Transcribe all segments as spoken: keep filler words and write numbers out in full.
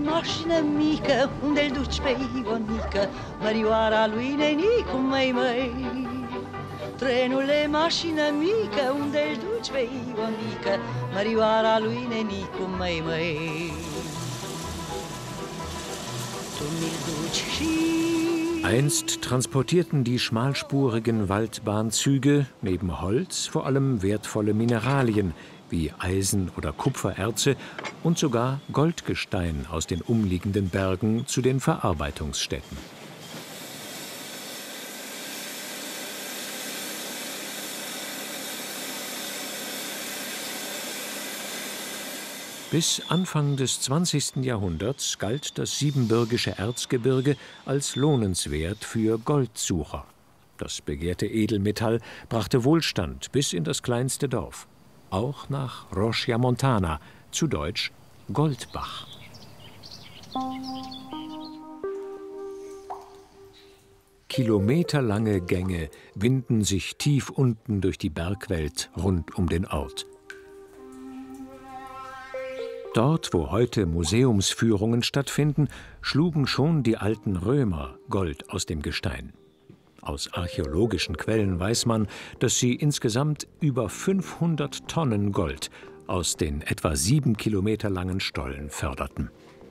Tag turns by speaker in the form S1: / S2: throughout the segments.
S1: macchina amica, onde ele duce pe Ionica, Marioara lui nenicu, măi, măi. Trenul e mașina mică, unde își duci pe Ionica, Marioara lui nenicu, măi, măi. Tu mi-l duci și...
S2: Einst transportierten die schmalspurigen Waldbahnzüge neben Holz vor allem wertvolle Mineralien wie Eisen- oder Kupfererze und sogar Goldgestein aus den umliegenden Bergen zu den Verarbeitungsstätten. Bis Anfang des zwanzigsten Jahrhunderts galt das siebenbürgische Erzgebirge als lohnenswert für Goldsucher. Das begehrte Edelmetall brachte Wohlstand bis in das kleinste Dorf, auch nach Roșia-Montana, zu Deutsch Goldbach. Kilometerlange Gänge winden sich tief unten durch die Bergwelt rund um den Ort. Dort, wo heute Museumsführungen stattfinden, schlugen schon die alten Römer Gold aus dem Gestein. Aus archäologischen Quellen weiß man, dass sie insgesamt über fünfhundert Tonnen Gold aus den etwa sieben Kilometer langen Stollen förderten.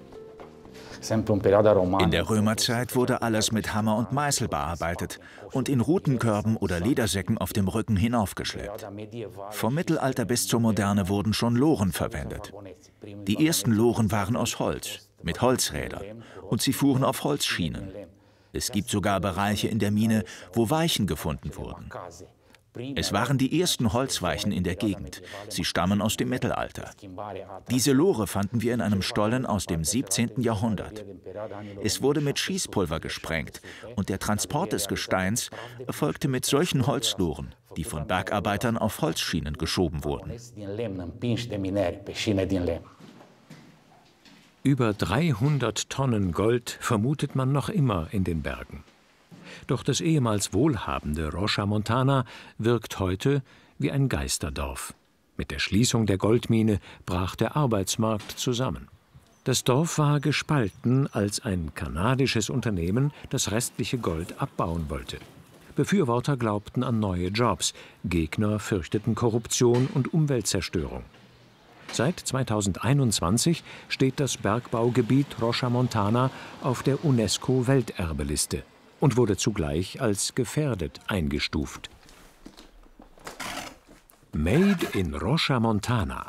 S3: In der Römerzeit wurde alles mit Hammer und Meißel bearbeitet und in Rutenkörben oder Ledersäcken auf dem Rücken hinaufgeschleppt. Vom Mittelalter bis zur Moderne wurden schon Loren verwendet. Die ersten Loren waren aus Holz, mit Holzrädern, und sie fuhren auf Holzschienen. Es gibt sogar Bereiche in der Mine, wo Weichen gefunden wurden. Es waren die ersten Holzweichen in der Gegend. Sie stammen aus dem Mittelalter. Diese Lore fanden wir in einem Stollen aus dem siebzehnten Jahrhundert. Es wurde mit Schießpulver gesprengt und der Transport des Gesteins erfolgte mit solchen Holzloren, die von Bergarbeitern auf Holzschienen geschoben wurden.
S2: Über dreihundert Tonnen Gold vermutet man noch immer in den Bergen. Doch das ehemals wohlhabende Roșia-Montana wirkt heute wie ein Geisterdorf. Mit der Schließung der Goldmine brach der Arbeitsmarkt zusammen. Das Dorf war gespalten, als ein kanadisches Unternehmen das restliche Gold abbauen wollte. Befürworter glaubten an neue Jobs, Gegner fürchteten Korruption und Umweltzerstörung. Seit zweitausendeinundzwanzig steht das Bergbaugebiet Roșia-Montana auf der UNESCO-Welterbeliste und wurde zugleich als gefährdet eingestuft. Made in Roșia-Montana.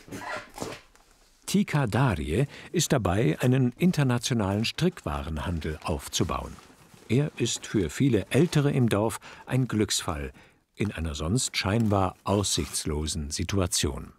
S2: Tica Darie ist dabei, einen internationalen Strickwarenhandel aufzubauen. Er ist für viele Ältere im Dorf ein Glücksfall in einer sonst scheinbar aussichtslosen Situation.